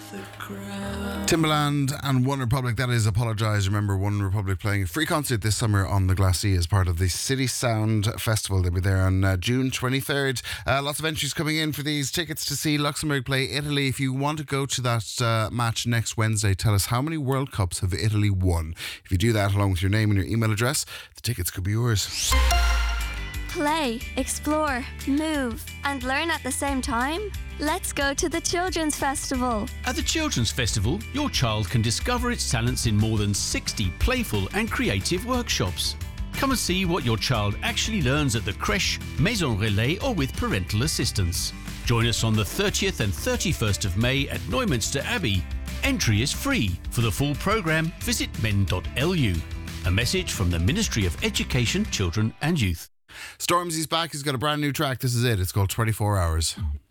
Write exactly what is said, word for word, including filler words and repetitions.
Timbaland and One Republic, that is Apologise. Remember, One Republic playing a free concert this summer on the Glacis as part of the City Sound Festival. They'll be there on uh, June twenty-third. Uh, lots of entries coming in for these tickets to see Luxembourg play Italy. If you want to go to that uh, match next Wednesday, tell us how many World Cups have Italy won. If you do that along with your name and your email address, the tickets could be yours. Play, explore, move, and learn at the same time? Let's go to the Children's Festival. At the Children's Festival, your child can discover its talents in more than sixty playful and creative workshops. Come and see what your child actually learns at the creche, Maison Relais, or with parental assistance. Join us on the thirtieth and thirty-first of May at Neumünster Abbey. Entry is free. For the full programme, visit men dot l u. A message from the Ministry of Education, Children and Youth. Stormzy's back. He's got a brand new track. This is it. It's called twenty-four hours.